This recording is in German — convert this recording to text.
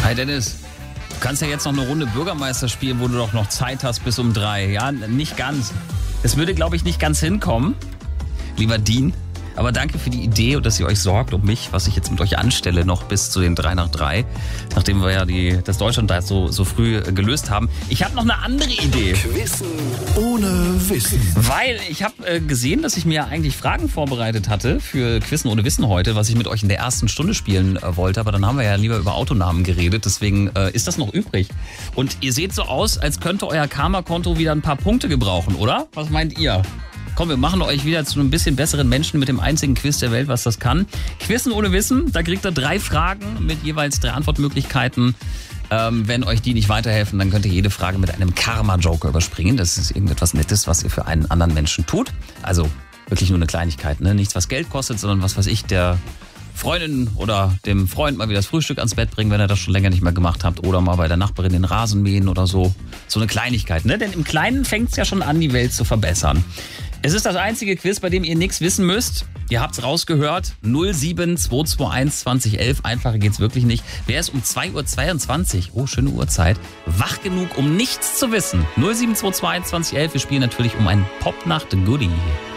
Hi Dennis, du kannst ja jetzt noch eine Runde Bürgermeister spielen, wo du doch noch Zeit hast bis um 3. Ja, nicht ganz. Es würde, glaube ich, nicht ganz hinkommen, lieber Dean. Aber danke für die Idee und dass ihr euch sorgt um mich, was ich jetzt mit euch anstelle, noch bis zu den 3 nach 3. Nachdem wir ja das Deutschland da so früh gelöst haben. Ich habe noch eine andere Idee. Quizzen ohne Wissen. Weil ich habe gesehen, dass ich mir eigentlich Fragen vorbereitet hatte für Quizzen ohne Wissen heute, was ich mit euch in der ersten Stunde spielen wollte. Aber dann haben wir ja lieber über Autonamen geredet. Deswegen ist das noch übrig. Und ihr seht so aus, als könnte euer Karma-Konto wieder ein paar Punkte gebrauchen, oder? Was meint ihr? Komm, wir machen euch wieder zu einem bisschen besseren Menschen mit dem einzigen Quiz der Welt, was das kann. Quizzen ohne Wissen, da kriegt ihr 3 Fragen mit jeweils 3 Antwortmöglichkeiten. Wenn euch die nicht weiterhelfen, dann könnt ihr jede Frage mit einem Karma-Joker überspringen. Das ist irgendetwas Nettes, was ihr für einen anderen Menschen tut. Also wirklich nur eine Kleinigkeit, ne? Nichts, was Geld kostet, sondern was weiß ich, der Freundin oder dem Freund mal wieder das Frühstück ans Bett bringen, wenn ihr das schon länger nicht mehr gemacht habt. Oder mal bei der Nachbarin den Rasen mähen oder so. So eine Kleinigkeit, ne? Denn im Kleinen fängt es ja schon an, die Welt zu verbessern. Es ist das einzige Quiz, bei dem ihr nichts wissen müsst. Ihr habt's rausgehört. 07221 2011. Einfacher geht's wirklich nicht. Wer ist um 2:22 Uhr, schöne Uhrzeit, wach genug, um nichts zu wissen? 07221 2011. Wir spielen natürlich um ein Popnacht-Goodie.